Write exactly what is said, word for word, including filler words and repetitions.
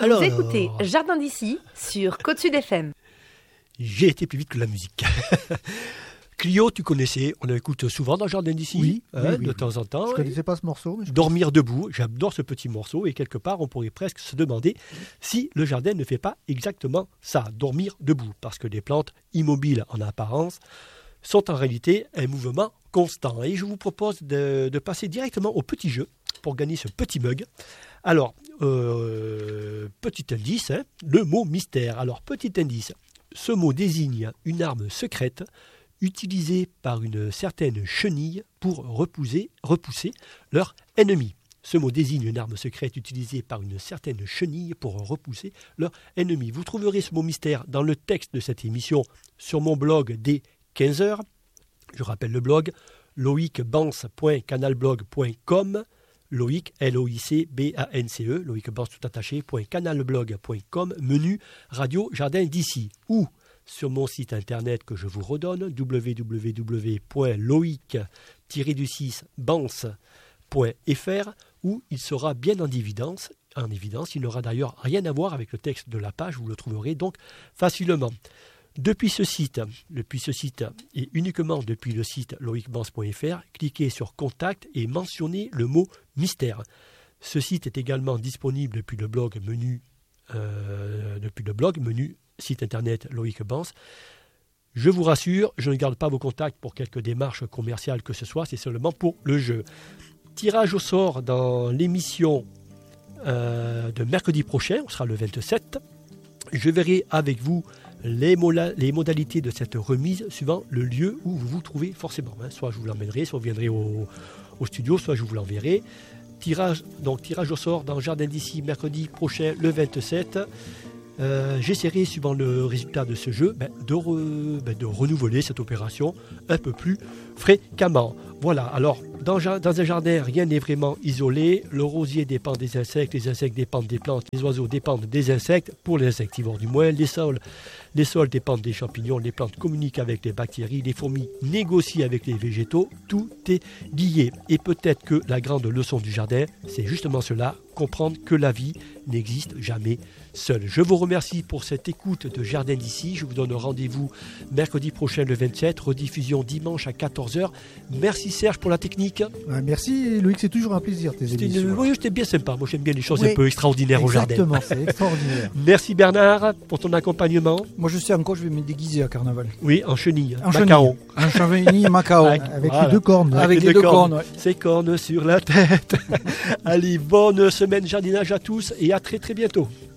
Alors, vous écoutez Jardin d'ici sur Côte-Sud F M. J'ai été plus vite que la musique. Clio, tu connaissais, on l'écoute souvent dans Jardin d'ici, oui, hein, oui, oui, de oui. temps en temps. Je ne connaissais pas ce morceau. Mais je Dormir debout, j'adore ce petit morceau et quelque part on pourrait presque se demander si le jardin ne fait pas exactement ça, dormir debout, parce que les plantes immobiles en apparence sont en réalité un mouvement constant. Et je vous propose de, de passer directement au petit jeu pour gagner ce petit mug. Alors, euh, petit indice, hein, le mot mystère. Alors, petit indice, ce mot désigne une arme secrète utilisée par une certaine chenille pour repousser, repousser leur ennemi. Ce mot désigne une arme secrète utilisée par une certaine chenille pour repousser leur ennemi. Vous trouverez ce mot mystère dans le texte de cette émission sur mon blog dès quinze heures. Je rappelle le blog loic bance point canalblog point com. Loic, L O I C B A N C E, Loic Bance tout attaché, canalblog point com, menu Radio Jardin d'ici, ou sur mon site internet que je vous redonne, w w w point loic tiret six bance point f r, où il sera bien en évidence, en évidence, il n'aura d'ailleurs rien à voir avec le texte de la page, vous le trouverez donc facilement. Depuis ce site, depuis ce site et uniquement depuis le site loic bance point f r, cliquez sur Contact et mentionnez le mot mystère. Ce site est également disponible depuis le blog menu, euh, depuis le blog menu site internet Loic Bance. Je vous rassure, je ne garde pas vos contacts pour quelque démarche commerciale que ce soit, c'est seulement pour le jeu. Tirage au sort dans l'émission euh, de mercredi prochain, on sera le vingt-sept. Je verrai avec vous Les, mola- les modalités de cette remise suivant le lieu où vous vous trouvez forcément. Hein. Soit je vous l'emmènerai, soit vous viendrez au, au studio, soit je vous l'enverrai. Tirage, donc tirage au sort dans Jardin d'ici mercredi prochain le vingt-sept. Euh, j'essaierai, suivant le résultat de ce jeu, ben, de, re, ben, de renouveler cette opération un peu plus fréquemment. Voilà, alors dans, dans un jardin, rien n'est vraiment isolé. Le rosier dépend des insectes, les insectes dépendent des plantes, les oiseaux dépendent des insectes, pour les insectivores du moins. Les sols, les sols dépendent des champignons, les plantes communiquent avec les bactéries, les fourmis négocient avec les végétaux, tout est lié. Et peut-être que la grande leçon du jardin, c'est justement cela, comprendre que la vie n'existe jamais seule. Je vous remercie pour cette écoute de Jardin d'ici. Je vous donne rendez-vous mercredi prochain le vingt-sept, rediffusion dimanche à quatorze heures. Merci Serge pour la technique. Ouais, merci Loïc, c'est toujours un plaisir tes c'était émissions. Une... Oui, c'était bien sympa. Moi j'aime bien les choses oui, un peu extraordinaires au jardin. Exactement, c'est extraordinaire. Merci Bernard pour ton accompagnement. Moi je sais encore, je vais me déguiser à carnaval. Oui, en chenille, en Macao. En chenille Macao, avec, avec voilà. les deux cornes. Avec, avec les deux cornes, cornes ouais. Ces cornes sur la tête. Allez, bonne semaine jardinage à tous et à très très bientôt.